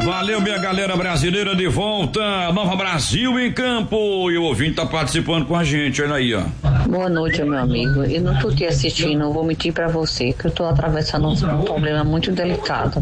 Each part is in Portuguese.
Valeu, minha galera brasileira de volta. Nova Brasil em campo. E o ouvinte tá participando com a gente, olha aí, ó. Boa noite, meu amigo. Eu não tô te assistindo, eu vou mentir pra você, que eu tô atravessando um problema muito delicado,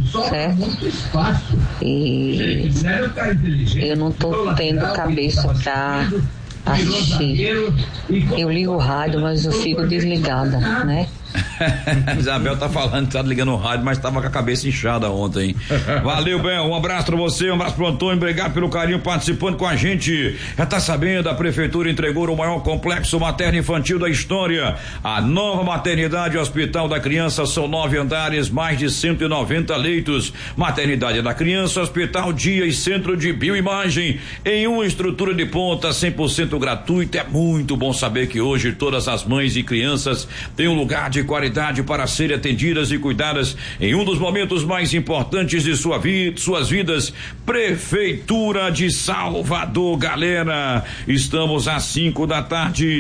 certo? E eu não tô tendo cabeça pra assistir. Eu ligo o rádio, mas eu fico desligada, né? Isabel tá falando que tá ligando o rádio, mas tava com a cabeça inchada ontem. Valeu, Bel, um abraço pra você, um abraço pro Antônio, obrigado pelo carinho participando com a gente. Já tá sabendo, a prefeitura entregou o maior complexo materno-infantil da história. A nova maternidade e hospital da criança são 9 andares, mais de 190 leitos. Maternidade da criança, hospital, dia e centro de bioimagem em uma estrutura de ponta 100% gratuita. É muito bom saber que hoje todas as mães e crianças têm um lugar de qualidade para serem atendidas e cuidadas em um dos momentos mais importantes de suas vidas. Prefeitura de Salvador, galera, estamos às 5 da tarde,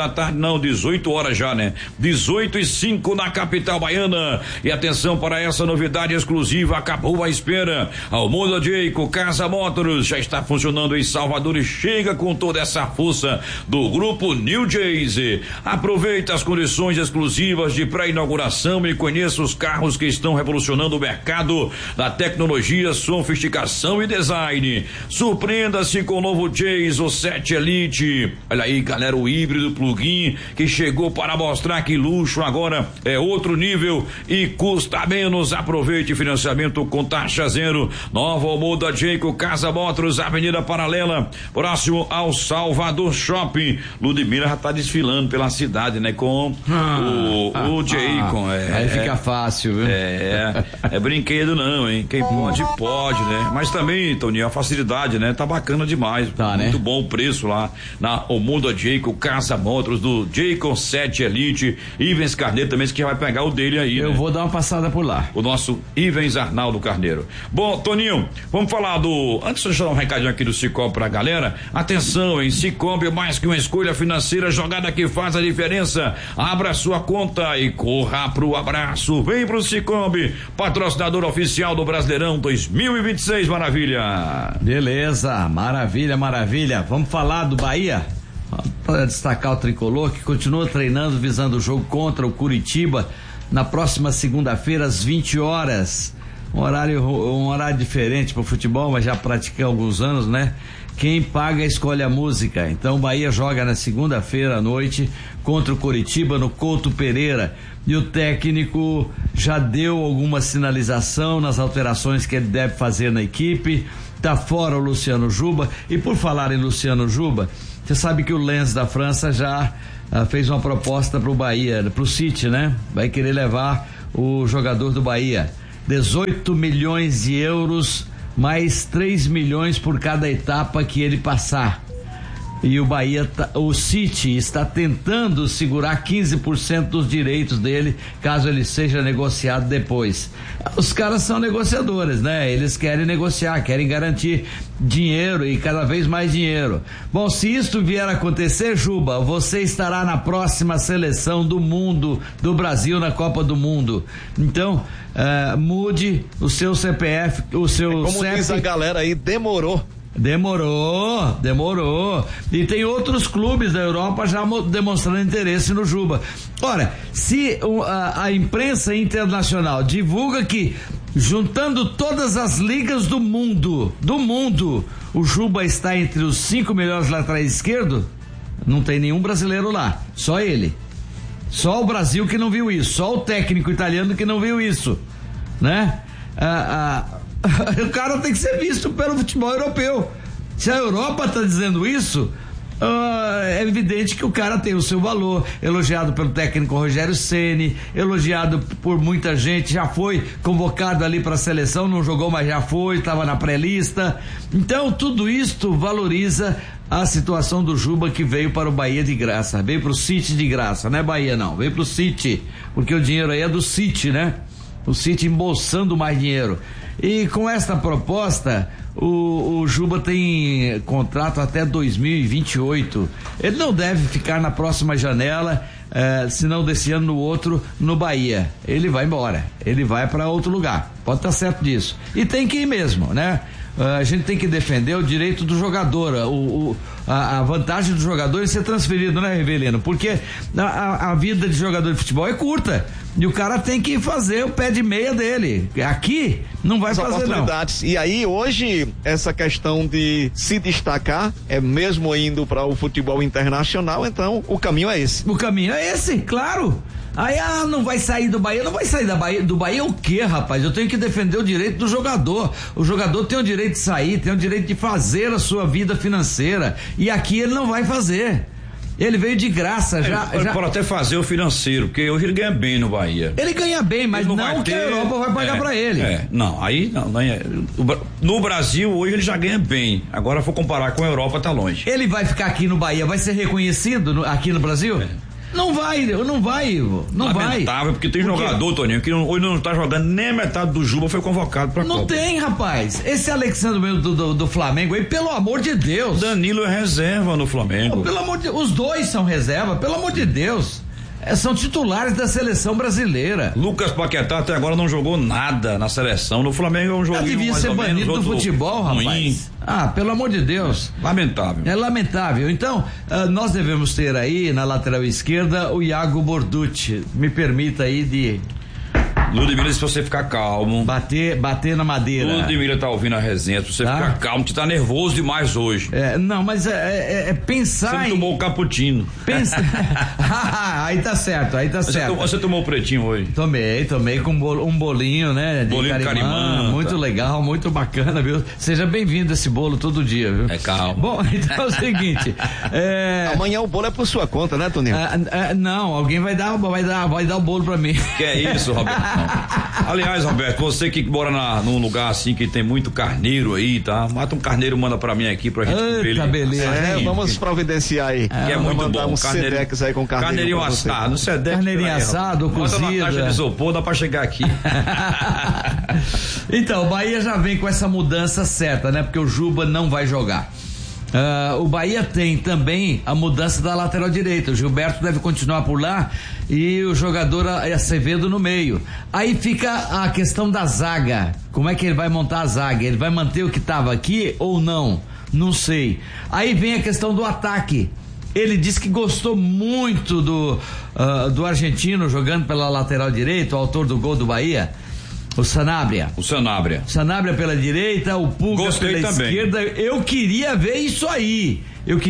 18 horas já, né? 18:05 na capital baiana. E atenção para essa novidade exclusiva, acabou a espera. Almoda Jayco Casa Motors já está funcionando em Salvador e chega com toda essa força do grupo New Jayce. Aproveita as condições exclusivas de pré-inauguração e conheça os carros que estão revolucionando o mercado da tecnologia, sofisticação e design. Surpreenda-se com o novo Jayce, o 7 Elite. Olha aí, galera, o híbrido plug-in que chegou para mostrar que luxo agora é outro nível e custa menos. Aproveite financiamento com taxa zero. Nova Almoda Jayco Casa Motors, Avenida Paralela, próximo ao Salvador Shopping. Ludmila já tá desfilando pela cidade, né? Com o Jayco. Aí fica fácil, viu? É brinquedo não, hein? Quem pode, né? Mas também, Toninho, a facilidade, né? Tá bacana demais. Tá, muito né? bom o preço lá na Almoda Jayco Casa Motors do Jayco 7 Elite. Ivens Carneiro também, que vai pegar o dele aí, Eu vou dar uma passada por lá. O nosso Ivens Arnaldo Carneiro. Bom, Toninho, vamos falar antes de eu dar um recadinho aqui do Cicobi pra galera, atenção, hein? Cicobi é mais que uma escolha financeira, jogada que faz a diferença. Abra sua conta e corra pro abraço. Vem pro Cicobi, patrocinador oficial do Brasileirão 2026, maravilha. Beleza, maravilha. Vamos falar do Bahia? Para destacar o tricolor que continua treinando visando o jogo contra o Curitiba na próxima segunda-feira às 20 horas. Um horário diferente pro futebol, mas já pratiquei há alguns anos, né? Quem paga escolhe a música. Então o Bahia joga na segunda-feira à noite contra o Coritiba no Couto Pereira. E o técnico já deu alguma sinalização nas alterações que ele deve fazer na equipe. Tá fora o Luciano Juba. E por falar em Luciano Juba, você sabe que o Lens da França já fez uma proposta pro Bahia, pro City, né? Vai querer levar o jogador do Bahia. 18 milhões de euros, mais 3 milhões por cada etapa que ele passar. E o City está tentando segurar 15% dos direitos dele, caso ele seja negociado depois. Os caras são negociadores, né? Eles querem negociar, querem garantir dinheiro e cada vez mais dinheiro. Bom, se isso vier a acontecer, Juba, você estará na próxima seleção do mundo, do Brasil na Copa do Mundo. Então, mude o seu CPF, o seu como CEP. Diz a galera aí, demorou. E tem outros clubes da Europa já demonstrando interesse no Juba. Ora, se a imprensa internacional divulga que, juntando todas as ligas do mundo, o Juba está entre os 5 melhores laterais esquerdos, não tem nenhum brasileiro lá, só ele. Só o Brasil que não viu isso, só o técnico italiano que não viu isso, né? O cara tem que ser visto pelo futebol europeu. Se a Europa está dizendo isso, é evidente que o cara tem o seu valor. Elogiado pelo técnico Rogério Ceni, elogiado por muita gente, já foi convocado ali para a seleção, não jogou, mas já foi, estava na pré-lista. Então tudo isto valoriza a situação do Juba, que veio para o Bahia de graça, veio para o City de graça, não é Bahia não, veio para o City, porque o dinheiro aí é do City, né? O City embolsando mais dinheiro. E com esta proposta, o Juba tem contrato até 2028. Ele não deve ficar na próxima janela. se não desse ano, no outro, no Bahia. Ele vai embora, ele vai para outro lugar, pode estar certo disso, e tem que ir mesmo, né? A gente tem que defender o direito do jogador, a vantagem do jogador em ser transferido, né, Rivelino? Porque a vida de jogador de futebol é curta e o cara tem que fazer o pé de meia dele. Aqui não vai fazer, oportunidades. Não. E aí hoje essa questão de se destacar é mesmo indo para o futebol internacional, então o caminho é esse. O caminho é esse, claro. Aí, não vai sair do Bahia, não vai sair do Bahia o quê, rapaz? Eu tenho que defender o direito do jogador. O jogador tem o direito de sair, tem o direito de fazer a sua vida financeira. E aqui ele não vai fazer. Ele veio de graça, Ele pode até fazer o financeiro, porque hoje ele ganha bem no Bahia. Ele ganha bem, mas não que a Europa vai pagar pra ele. Não, aí não. No Brasil, hoje ele já ganha bem. Agora, for comparar com a Europa, tá longe. Ele vai ficar aqui no Bahia, vai ser reconhecido aqui no Brasil? Não vai, Ivo. Não vai. Lamentável, porque tem jogador, Toninho, que hoje não tá jogando nem a metade do Juba, foi convocado pra Copa. Não tem, rapaz. Esse Alexandre mesmo do Flamengo aí, pelo amor de Deus. Danilo é reserva no Flamengo. Pelo amor de Deus, os dois são reserva, pelo amor de Deus. São titulares da seleção brasileira. Lucas Paquetá até agora não jogou nada na seleção. No Flamengo é um joguinho devia mais ser ou menos banido do futebol, rapaz. Pelo amor de Deus. Lamentável. É lamentável. Então, nós devemos ter aí na lateral esquerda o Iago Borducci. Me permita aí de... Ludmila, se você ficar calmo. Bater na madeira. Ludmila tá ouvindo a resenha, se você ficar calmo, você tá nervoso demais hoje. Não, mas pensar. Você não tomou o cappuccino. Aí tá certo. Você tomou o pretinho hoje? Tomei com um bolinho, né? Bolinho de carimã. Muito legal, muito bacana, viu? Seja bem-vindo esse bolo todo dia, viu? Calma. Bom, então é o seguinte. Amanhã o bolo é por sua conta, né, Toninho? Não, alguém vai dar o bolo pra mim. Que é isso, Roberto? Aliás, Roberto, você que mora num lugar assim que tem muito carneiro aí, tá? Mata um carneiro, manda pra mim aqui pra gente comer ele. Beleza. Vamos providenciar aí. Que é muito bom. Um Sedex aí com carneirinho assado. Carneirinho assado, cozido. Bota na caixa de isopor, dá pra chegar aqui. Então, o Bahia já vem com essa mudança certa, né? Porque o Juba não vai jogar. O Bahia tem também a mudança da lateral direita. O Gilberto deve continuar por lá e o jogador Acevedo no meio. Aí fica a questão da zaga. Como é que ele vai montar a zaga? Ele vai manter o que estava aqui ou não? Não sei. Aí vem a questão do ataque. Ele disse que gostou muito do argentino jogando pela lateral direita, o autor do gol do Bahia. O Sanabria pela direita, o Puga pela esquerda. Eu queria ver isso aí.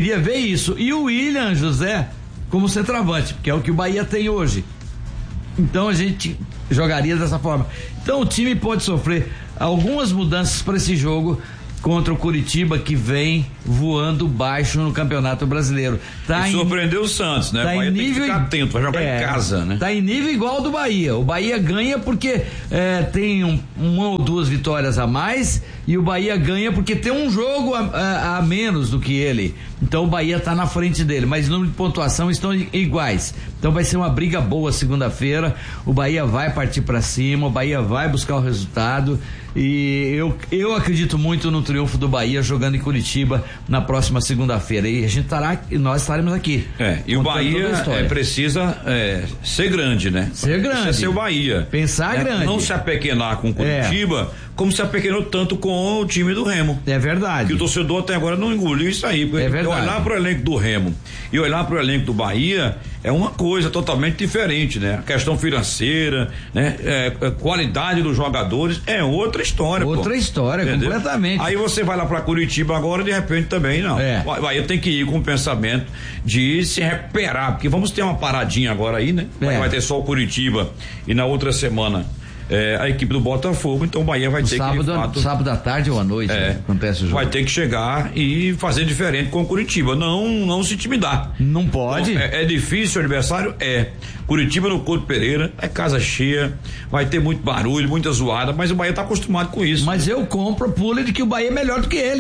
E o William José como centroavante, que é o que o Bahia tem hoje. Então a gente jogaria dessa forma. Então o time pode sofrer algumas mudanças para esse jogo contra o Curitiba, que vem voando baixo no Campeonato Brasileiro. Surpreendeu o Santos, né? Tá o Bahia tem que ficar atento, vai jogar em casa, né? Tá em nível igual ao do Bahia. O Bahia ganha porque tem uma ou duas vitórias a mais, e o Bahia ganha porque tem um jogo a menos do que ele. Então o Bahia tá na frente dele, mas o número de pontuação estão iguais. Então vai ser uma briga boa segunda-feira. O Bahia vai partir para cima, o Bahia vai buscar o resultado, e eu acredito muito no triunfo do Bahia jogando em Curitiba na próxima segunda-feira, e nós estaremos aqui. E o Bahia precisa ser grande, né? Precisa ser o Bahia. Pensar grande. Não se apequenar com Curitiba, como se apequenou tanto com o time do Remo. É verdade. Que o torcedor até agora não engoliu isso aí. É verdade. Olhar pro elenco do Remo e olhar pro elenco do Bahia é uma coisa totalmente diferente, né? A questão financeira, né? Qualidade dos jogadores é outra história. História, entendeu? Completamente. Aí você vai lá pra Curitiba agora, de repente também não. O Bahia tem que ir com o pensamento de se recuperar, porque vamos ter uma paradinha agora aí, né? Vai ter só o Curitiba e na outra semana a equipe do Botafogo, então o Bahia vai ter sábado à tarde ou à noite, acontece o jogo. Vai ter que chegar e fazer diferente com o Curitiba, não se intimidar. Não pode. Então, é difícil o adversário? Curitiba no Couto Pereira, casa cheia, vai ter muito barulho, muita zoada, mas o Bahia tá acostumado com isso. Mas eu compro a pula de que o Bahia é melhor do que ele.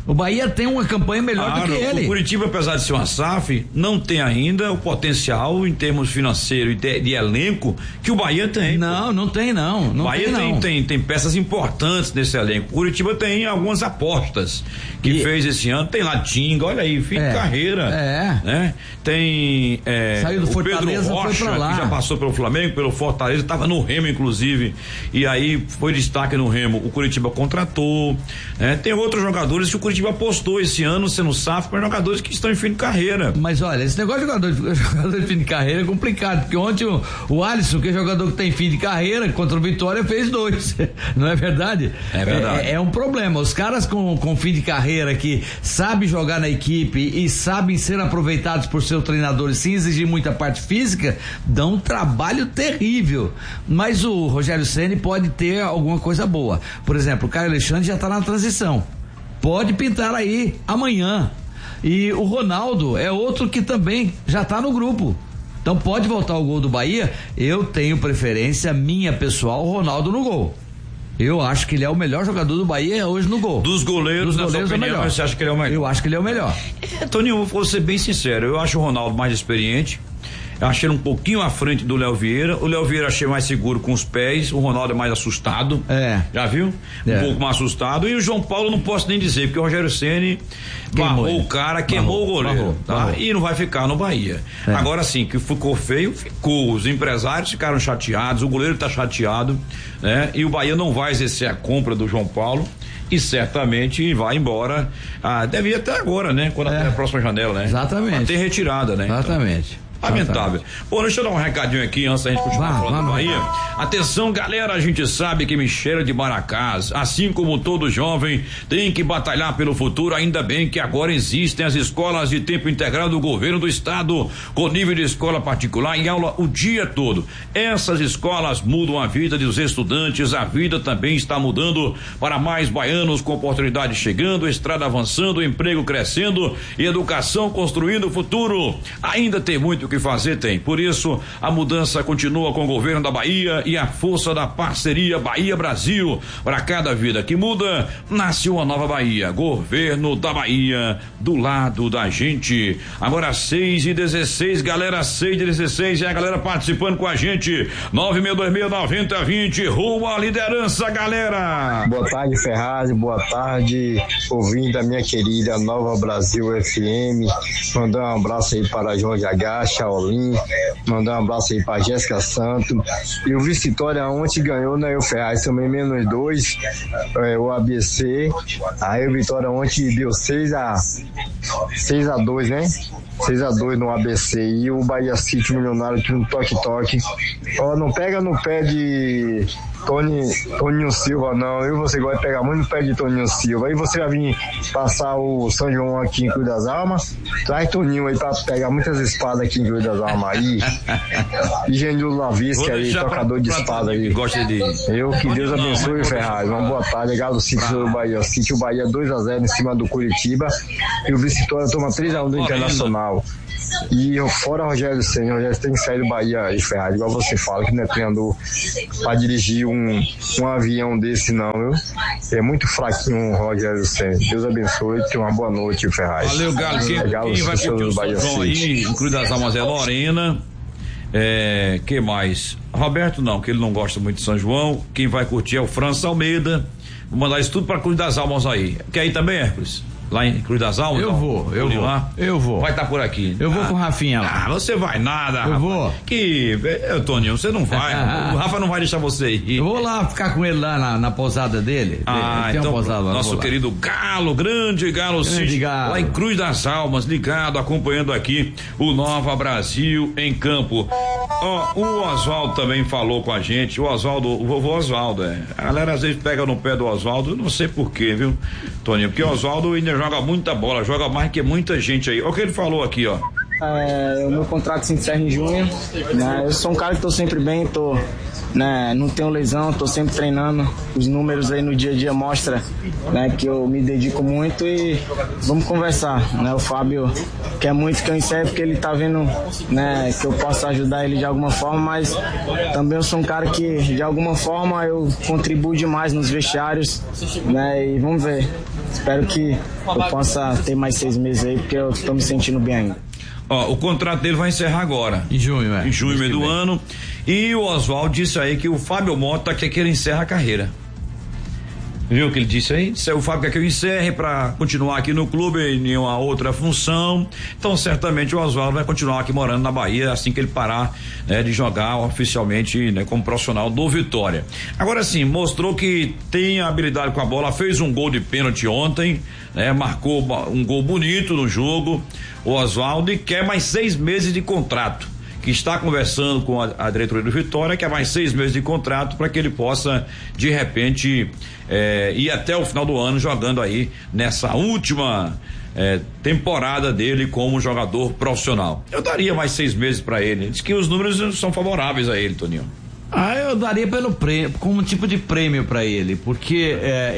O Bahia tem uma campanha melhor do que ele. O Curitiba, apesar de ser uma SAF, não tem ainda o potencial em termos financeiros e de elenco que o Bahia tem. Não tem não. O Bahia tem peças importantes nesse elenco. O Curitiba tem algumas apostas que fez esse ano. Tem lá Tinga, olha aí, fim de carreira. Né? Tem saiu do Fortaleza, Pedro Rocha, foi pra lá. que já passou pelo Flamengo, pelo Fortaleza, estava no Remo inclusive, e aí foi destaque no Remo. O Curitiba contratou, tem outros jogadores que o Curitiba apostou esse ano sendo SAF para jogadores que estão em fim de carreira. Mas olha, esse negócio de jogador de fim de carreira é complicado, porque ontem o Alisson, que é jogador que tem fim de carreira, contra o Vitória fez 2, não é verdade? É verdade. É um problema, os caras com fim de carreira que sabem jogar na equipe e sabem ser aproveitados por seu treinador sem exigir muita parte física, dão um trabalho terrível, mas o Rogério Ceni pode ter alguma coisa boa. Por exemplo, o Caio Alexandre já está na transição, pode pintar aí amanhã, e o Ronaldo é outro que também já está no grupo, então pode voltar o gol do Bahia. Eu tenho preferência minha pessoal, o Ronaldo no gol. Eu acho que ele é o melhor jogador do Bahia hoje no gol. Dos goleiros, na sua opinião, você acha que ele é o melhor? Eu acho que ele é o melhor. Toninho, vou ser bem sincero, eu acho o Ronaldo mais experiente. Eu achei ele um pouquinho à frente do Léo Vieira. O Léo Vieira achei mais seguro com os pés. O Ronaldo é mais assustado. Já viu? Um pouco mais assustado. E o João Paulo não posso nem dizer, porque o Rogério Ceni barrou o cara, queimou o goleiro. Barrou. E não vai ficar no Bahia. Agora sim, que ficou feio, ficou. Os empresários ficaram chateados, o goleiro tá chateado, né? E o Bahia não vai exercer a compra do João Paulo. E certamente vai embora. Deve ir até agora, né? Quando até a próxima janela, né? Exatamente. Pra ter retirada, né? Exatamente. Então, lamentável. Bom, deixa eu dar um recadinho aqui antes da gente continuar falando do Bahia. Atenção, galera, a gente sabe que Michele de Maracás, assim como todo jovem, tem que batalhar pelo futuro. Ainda bem que agora existem as escolas de tempo integral do governo do estado, com nível de escola particular em aula o dia todo. Essas escolas mudam a vida dos estudantes, a vida também está mudando para mais baianos, com oportunidade chegando, estrada avançando, emprego crescendo e educação construindo o futuro. Ainda tem muito o que fazer, tem. Por isso, a mudança continua com o governo da Bahia e a força da parceria Bahia-Brasil. Para cada vida que muda, nasce uma nova Bahia. Governo da Bahia, do lado da gente. Agora 6:16, galera, 6:16, é a galera participando com a gente. 9626-9020, rumo à liderança, galera. Boa tarde, Ferraz, boa tarde, ouvindo da minha querida Nova Brasil FM. Mandar um abraço aí para João de Agacha, Olim, mandar um abraço aí pra Jéssica Santo. E o Vitória ontem ganhou, né? O Ferraz também -2, o ABC. Aí o Vitória ontem deu 6-2, né? 6-2 no ABC. E o Bahia City milionário aqui no toque-toque. Ó, não pega no pé de Toninho Silva, não. Eu você gosta de pegar muito no pé de Toninho Silva. Aí você vai vir passar o São João aqui em Cruz das Almas. Traz Toninho aí pra pegar muitas espadas aqui em Cruz das Almas aí. E Genil Lavisca aí, tocador de espada aí. Gosta de. Que Deus abençoe, Ferraz. Uma boa tarde, Galo City do Bahia City. O Bahia 2-0 em cima do Curitiba. E o Vitória toma 3-1 do Internacional. E fora Rogério Ceni tem que sair do Bahia aí, Ferraz, igual você fala, que não é treinador pra dirigir um avião desse não, viu? É muito fraquinho o Rogério Ceni. Deus abençoe, tenha uma boa noite, Ferraz. Valeu, Galo. Quem vai curtir o São João aí em Cruz das Almas é Lorena. Que mais? Roberto não, que ele não gosta muito de São João. Quem vai curtir é o França Almeida. Vou mandar isso tudo pra Cruz das Almas aí. Quer ir também, Hércules? Lá em Cruz das Almas? Eu vou. Vai estar por aqui. Eu vou com o Rafinha lá. Você vai nada, Eu vou. Toninho, você não vai. O Rafa não vai deixar você ir. Eu vou lá ficar com ele lá na pousada dele. Tem então, uma pousada lá, nosso querido Galo, grande Galo City, Galo. lá em Cruz das Almas, ligado, acompanhando aqui o Nova Brasil em campo. O Oswaldo também falou com a gente, o vovô Oswaldo, a galera às vezes pega no pé do Oswaldo, não sei porquê, viu, Toninho, porque o Oswaldo ainda joga muita bola, joga mais que muita gente aí. Olha o que ele falou aqui, ó. O meu contrato se encerra em junho, né? Eu sou um cara que tô sempre bem, tô né, não tenho lesão, estou sempre treinando. Os números aí no dia a dia mostram, né, que eu me dedico muito e vamos conversar, né? O Fábio quer muito que eu encerre porque ele tá vendo, né, que eu possa ajudar ele de alguma forma, mas também eu sou um cara que de alguma forma eu contribuo demais nos vestiários, né? E vamos ver. Espero que eu possa ter mais 6 meses aí, porque eu estou me sentindo bem ainda. Ó, o contrato dele vai encerrar agora. Em junho, Em junho, meio do ano. E o Oswaldo disse aí que o Fábio Mota quer que ele encerre a carreira. Viu o que ele disse aí? O Fábio quer que eu encerre para continuar aqui no clube em nenhuma outra função. Então, certamente o Oswaldo vai continuar aqui morando na Bahia assim que ele parar, né, de jogar oficialmente, né, como profissional do Vitória. Agora sim, mostrou que tem habilidade com a bola, fez um gol de pênalti ontem, né, marcou um gol bonito no jogo, o Oswaldo, e quer mais 6 meses de contrato. Que está conversando com a diretoria do Vitória, que é mais 6 meses de contrato para que ele possa, de repente, ir até o final do ano jogando aí nessa última temporada dele como jogador profissional. Eu daria mais 6 meses para ele. Diz que os números são favoráveis a ele, Toninho. Eu daria pelo prêmio, como um tipo de prêmio para ele, porque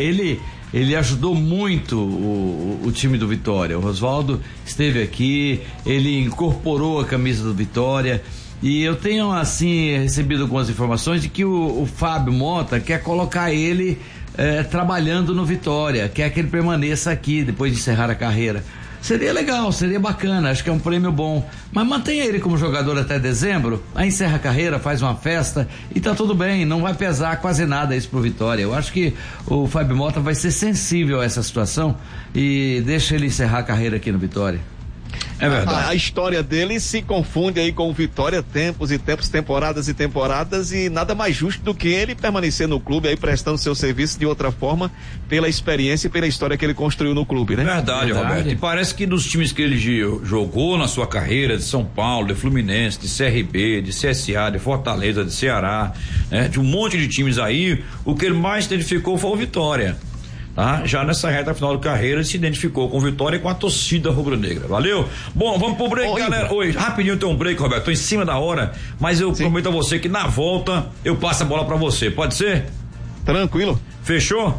ele ajudou muito o time do Vitória. O Oswaldo esteve aqui, ele incorporou a camisa do Vitória, e eu tenho assim recebido algumas informações de que o Fábio Mota quer colocar ele trabalhando no Vitória, quer que ele permaneça aqui depois de encerrar a carreira. Seria legal, seria bacana, acho que é um prêmio bom, mas mantenha ele como jogador até dezembro, aí encerra a carreira, faz uma festa e tá tudo bem, não vai pesar quase nada isso pro Vitória. Eu acho que o Fábio Mota vai ser sensível a essa situação e deixa ele encerrar a carreira aqui no Vitória. É verdade. A história dele se confunde aí com o Vitória, tempos e tempos, temporadas e temporadas, e nada mais justo do que ele permanecer no clube aí prestando seu serviço de outra forma, pela experiência e pela história que ele construiu no clube, né? Verdade, Roberto. E parece que dos times que ele jogou na sua carreira, de São Paulo, de Fluminense, de CRB, de CSA, de Fortaleza, de Ceará, né? De um monte de times aí, o que ele mais se identificou foi o Vitória. Tá? Já nessa reta final de carreira, ele se identificou com o Vitória e com a torcida rubro-negra. Valeu? Bom, vamos pro break, galera. Oi, rapidinho tem um break, Roberto. Tô em cima da hora, mas eu prometo a você que na volta eu passo a bola pra você. Pode ser? Tranquilo. Fechou?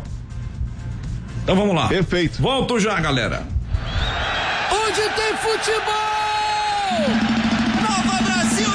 Então vamos lá. Perfeito. Volto já, galera. Onde tem futebol!